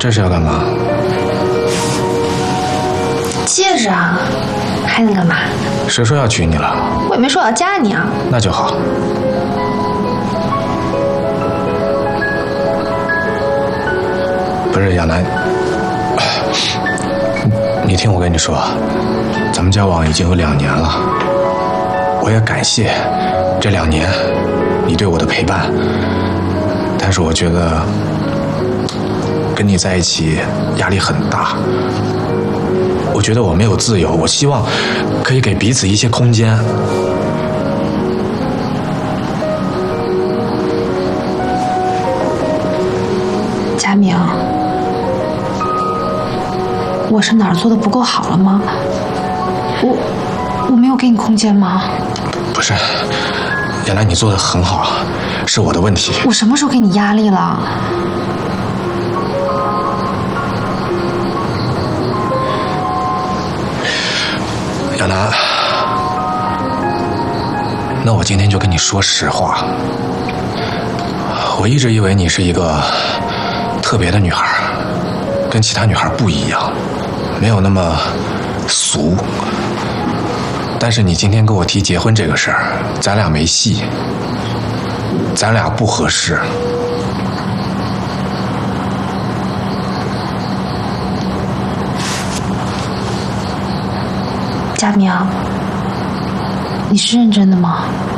这是要干嘛？ 戒指啊，还能干嘛？ 谁说要娶你了？ 我也没说我要嫁你啊。 那就好。不是亚楠，你听我跟你说，咱们交往已经有2年了，我也感谢这2年你对我的陪伴，但是我觉得跟你在一起压力很大，我觉得我没有自由，我希望可以给彼此一些空间。 佳明，我是哪儿做的不够好了吗？我没有给你空间吗？ 不是，亚楠，你做的很好，是我的问题。 我什么时候给你压力了？ 亚楠，那我今天就跟你说实话，我一直以为你是一个特别的女孩，跟其他女孩不一样，没有那么俗。但是你今天跟我提结婚这个事儿，咱俩没戏，咱俩不合适。 佳明，你是认真的吗？